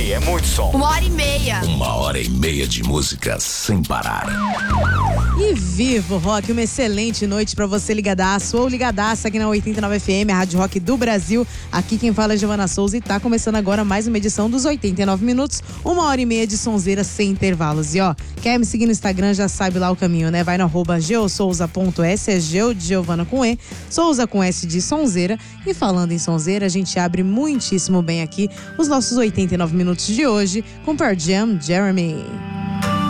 aqui é muito som. 1h30. 1h30 de música sem parar. E viva o rock, uma excelente noite pra você ligadaço ou ligadaça aqui na 89 FM, a Rádio Rock do Brasil. Aqui quem fala é Giovana Souza e tá começando agora mais uma edição dos 89 minutos, 1h30 de sonzeira sem intervalos. E ó, quer me seguir no Instagram, já sabe lá o caminho, né? Vai no @geosouza.s, é Geo de Giovana com E, Souza com S de sonzeira. E falando em sonzeira, a gente abre muitíssimo bem aqui os nossos 89 minutos de hoje com Pearl Jam, Jeremy.